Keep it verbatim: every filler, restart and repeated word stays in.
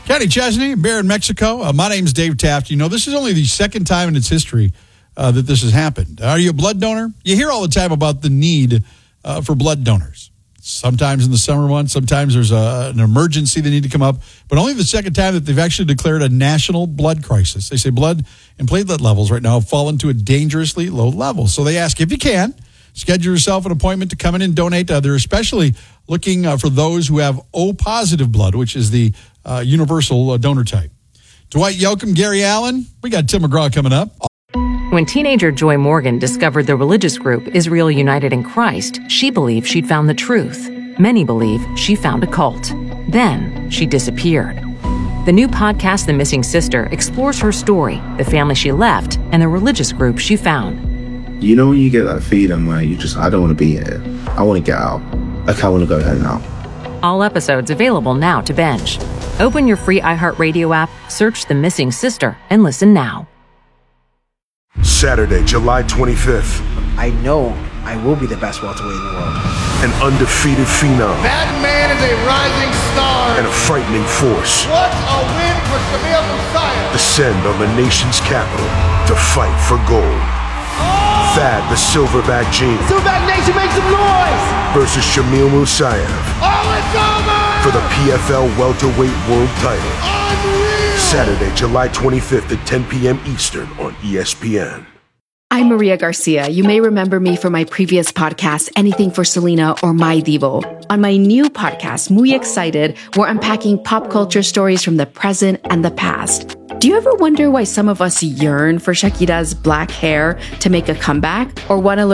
Kenny Chesney, Bear in Mexico. Uh, my name's Dave Taft. You know, this is only the second time in its history uh, that this has happened. Are you a blood donor? You hear all the time about the need uh, for blood donors. Sometimes in the summer months, sometimes there's a, an emergency that need to come up, but only the second time that they've actually declared a national blood crisis. They say blood and platelet levels right now have fallen to a dangerously low level. So they ask, if you can, schedule yourself an appointment to come in and donate. Uh, they're especially looking uh, for those who have O-positive blood, which is the uh, universal uh, donor type. Dwight Yoakam, Gary Allen, we got Tim McGraw coming up. When teenager Joy Morgan discovered the religious group Israel United in Christ, she believed she'd found the truth. Many believe she found a cult. Then she disappeared. The new podcast, The Missing Sister, explores her story, the family she left, and the religious group she found. You know when you get that feeling where you just, I don't want to be here. I want to get out. Like, I want to go home now. All episodes available now to binge. Open your free iHeartRadio app, search The Missing Sister, and listen now. Saturday, July twenty-fifth. I know I will be the best welterweight in the world. An undefeated phenom. That man is a rising star. And a frightening force. What a win for Shamil Musayev. Descend on the nation's capital to fight for gold. Oh! Thad the Silverback Gene. Silverback Nation, make some noise! Versus Shamil Musayev. Oh, it's over! For the P F L welterweight world title. Unreal! Saturday, July twenty-fifth at ten p.m. Eastern on E S P N. I'm Maria Garcia. You may remember me from my previous podcast, Anything for Selena or My Devo. On my new podcast, Muy Excited, we're unpacking pop culture stories from the present and the past. Do you ever wonder why some of us yearn for Shakira's black hair to make a comeback or want to learn